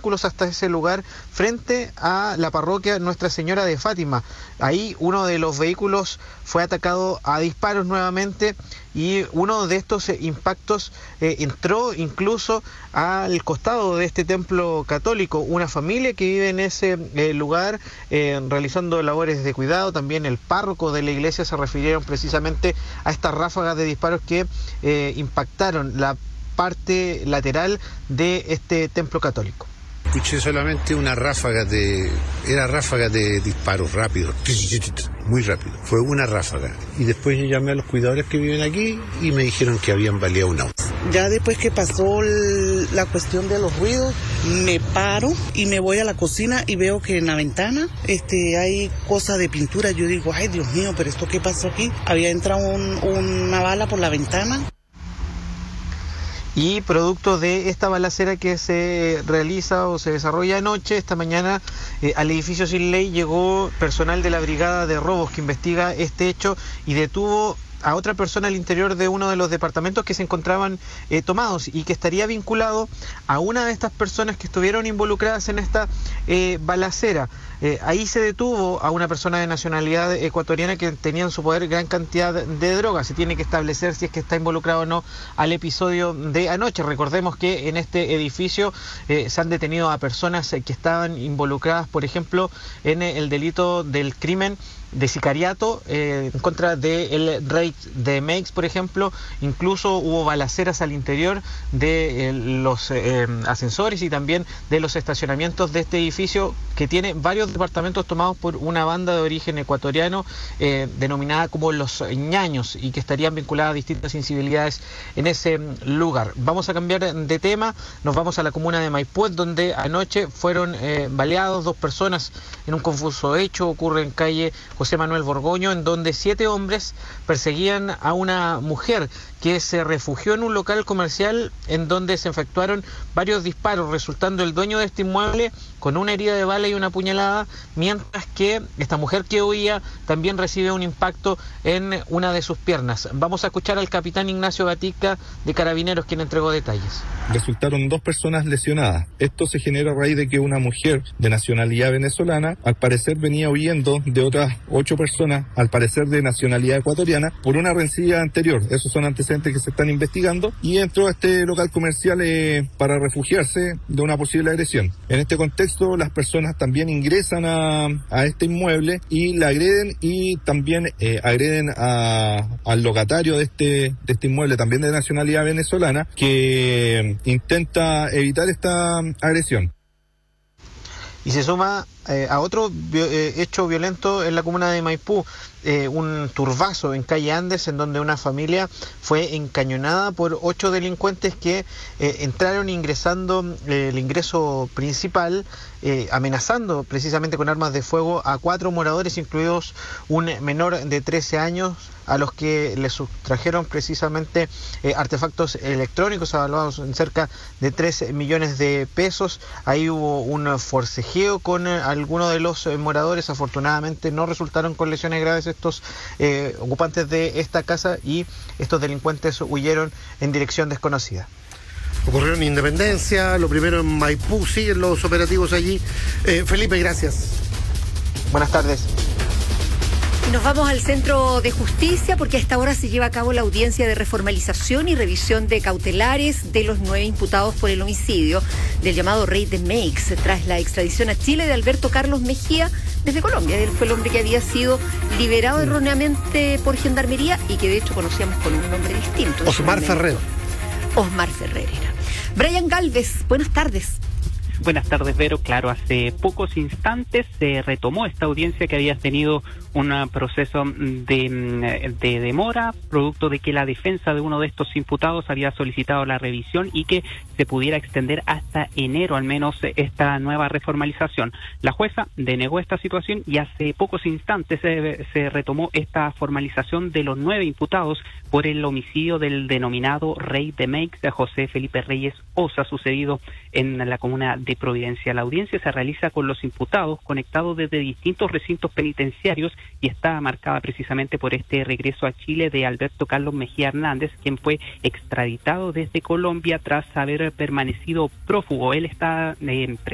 vehículos hasta ese lugar frente a la parroquia Nuestra Señora de Fátima. Ahí uno de los vehículos fue atacado a disparos nuevamente y uno de estos impactos entró incluso al costado de este templo católico. Una familia que vive en ese lugar realizando labores de cuidado, también el párroco de la iglesia se refirieron precisamente a estas ráfagas de disparos que impactaron la parte lateral de este templo católico. Escuché solamente era ráfaga de disparos rápidos, muy rápido. Fue una ráfaga. Y después yo llamé a los cuidadores que viven aquí y me dijeron que habían baleado un auto. Ya después que pasó la cuestión de los ruidos, me paro y me voy a la cocina y veo que en la ventana hay cosas de pintura. Yo digo, ay Dios mío, pero ¿esto qué pasó aquí? Había entrado una bala por la ventana. Y producto de esta balacera que se realiza o se desarrolla anoche, esta mañana al edificio Sin Ley llegó personal de la Brigada de Robos que investiga este hecho y detuvo a otra persona al interior de uno de los departamentos que se encontraban tomados y que estaría vinculado a una de estas personas que estuvieron involucradas en esta balacera. Ahí se detuvo a una persona de nacionalidad ecuatoriana que tenía en su poder gran cantidad de drogas. Se tiene que establecer si es que está involucrado o no al episodio de anoche. Recordemos que en este edificio se han detenido a personas que estaban involucradas, por ejemplo, en el delito del crimen de sicariato en contra del rey de Meix, por ejemplo. Incluso hubo balaceras al interior de los ascensores y también de los estacionamientos de este edificio, que tiene varios departamentos tomados por una banda de origen ecuatoriano denominada como los ñaños y que estarían vinculadas a distintas incivilidades en ese lugar. Vamos a cambiar de tema, nos vamos a la comuna de Maipú, donde anoche fueron baleados 2 personas en un confuso hecho. Ocurre en calle José Manuel Borgoño, en donde 7 hombres perseguían a una mujer que se refugió en un local comercial en donde se efectuaron varios disparos, resultando el dueño de este inmueble con una herida de bala y una puñalada, mientras que esta mujer que huía también recibe un impacto en una de sus piernas. Vamos a escuchar al capitán Ignacio Gatica de Carabineros, quien entregó detalles. Resultaron 2 personas lesionadas. Esto se genera a raíz de que una mujer de nacionalidad venezolana, al parecer venía huyendo de otras 8 personas, al parecer de nacionalidad ecuatoriana, por una rencilla anterior. Esos son antecedentes que se están investigando, y entró a este local comercial para refugiarse de una posible agresión. En este contexto, las personas también ingresan a este inmueble y la agreden, y también agreden al locatario de este inmueble, también de nacionalidad venezolana, que intenta evitar esta agresión. Y se suma a otro hecho violento en la comuna de Maipú, un turbazo en calle Andes, en donde una familia fue encañonada por 8 delincuentes que entraron ingresando el ingreso principal, amenazando precisamente con armas de fuego a 4 moradores, incluidos un menor de 13 años, a los que les sustrajeron precisamente artefactos electrónicos avaluados en cerca de 3 millones de pesos. Ahí hubo un forcejeo con algunos de los moradores. Afortunadamente no resultaron con lesiones graves estos ocupantes de esta casa, y estos delincuentes huyeron en dirección desconocida. Ocurrió en Independencia, lo primero en Maipú, siguen los operativos allí. Felipe, gracias. Buenas tardes. Nos vamos al Centro de Justicia porque a esta hora se lleva a cabo la audiencia de reformalización y revisión de cautelares de los 9 imputados por el homicidio del llamado Rey de Meix, tras la extradición a Chile de Alberto Carlos Mejía desde Colombia. Él fue el hombre que había sido liberado erróneamente por Gendarmería y que de hecho conocíamos con un nombre distinto. Osmar Ferrer. Osmar Ferrer era. Brian Galvez, buenas tardes. Buenas tardes, Vero. Claro, hace pocos instantes se retomó esta audiencia que había tenido un proceso de demora, producto de que la defensa de uno de estos imputados había solicitado la revisión y que se pudiera extender hasta enero, al menos, esta nueva reformalización. La jueza denegó esta situación y hace pocos instantes se retomó esta formalización de los 9 imputados por el homicidio del denominado Rey de Meix, José Felipe Reyes Osa, sucedido en la comuna de Providencia. La audiencia se realiza con los imputados conectados desde distintos recintos penitenciarios y está marcada precisamente por este regreso a Chile de Alberto Carlos Mejía Hernández, quien fue extraditado desde Colombia tras haber permanecido prófugo. Él está